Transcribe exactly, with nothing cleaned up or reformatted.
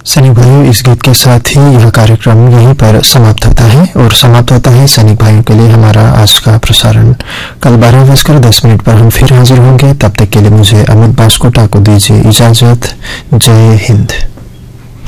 सैनिक भाइयों, इस गीत के साथ ही यह कार्यक्रम यहीं पर समाप्त होता है और समाप्त होता है सैनिक भाइयों के लिए हमारा आज का प्रसारण। कल बारह बजकर दस मिनट पर हम फिर हाजिर होंगे। तब तक के लिए मुझे अमित बास्कोटा को दीजिए इजाजत। जय हिंद।